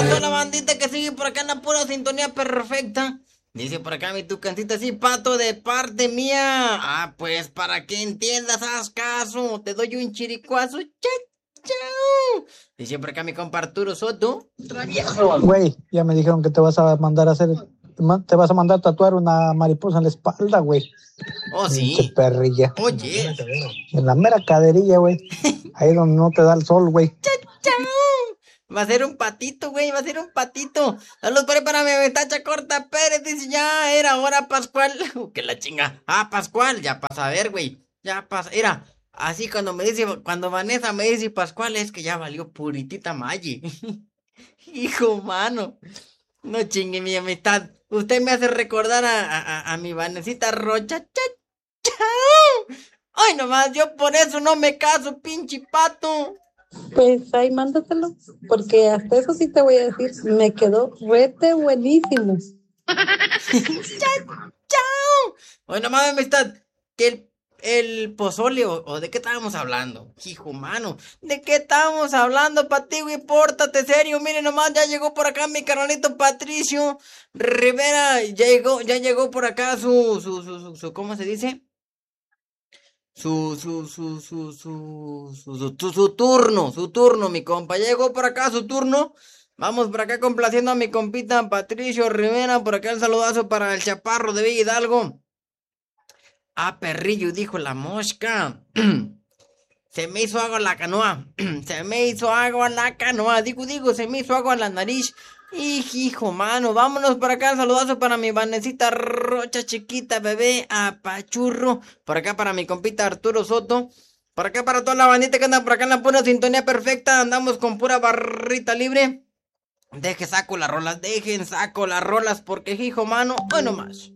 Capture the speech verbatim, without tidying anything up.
para toda la bandita que sigue por acá en la pura sintonía perfecta. Dice por acá mi tucancita, sí, pato, de parte mía. Ah, pues para que entiendas, haz caso. Te doy un chiricuazo. Chao, chao. Dice por acá mi compa Arturo Soto. Travieso. Güey, ya me dijeron que te vas a mandar a hacer, te vas a mandar a tatuar una mariposa en la espalda, güey. Oh, Pinche sí. perrilla. Oye. En la mera caderilla, güey. Ahí donde no te da el sol, güey. Chao, chao. Va a ser un patito, güey, va a ser un patito. Saludos por ahí para mi ventacha corta Pérez. Dice, ya era hora, Pascual. Uh, que la chinga. Ah, Pascual, ya pasa a ver, güey. Ya pasa. Era, así cuando me dice, cuando Vanessa me dice Pascual, es que ya valió puritita Maggi. Hijo, mano. No chingue mi amistad. Usted me hace recordar a, a, a, a mi Vanesita Rocha. Chao, chao. Ay, nomás, yo por eso no me caso, pinche pato. Pues ahí mándatelo, porque hasta eso sí te voy a decir, me quedó rete buenísimo. ¡Chao! ¡Chao! Oye, nomás, amistad, que el, el pozole, o, o de qué estábamos hablando, hijo mano, ¿de qué estábamos hablando, Pati, güey? Pórtate serio, mire nomás, ya llegó por acá mi carnalito Patricio Rivera, ya llegó, ya llegó por acá su, su, su, su, su ¿cómo se dice? Su, su, su, su, su, su, su, su, su turno, su turno, mi compa. Llegó por acá su turno. Vamos por acá complaciendo a mi compita Patricio Rivera. Por acá el saludazo para el chaparro de Villa Hidalgo. Ah, perrillo, dijo la mosca. Se me hizo agua en la canoa. Se me hizo agua en la canoa. Digo, digo, se me hizo agua en la nariz. Hijo, mano, vámonos por acá. Saludazo para mi Vanesita Rocha chiquita, bebé, apachurro. Por acá para mi compita Arturo Soto. Por acá para toda la bandita que anda por acá en la pura sintonía perfecta. Andamos con pura barrita libre. Deje saco las rolas, dejen saco las rolas porque hijo, mano, hoy no más.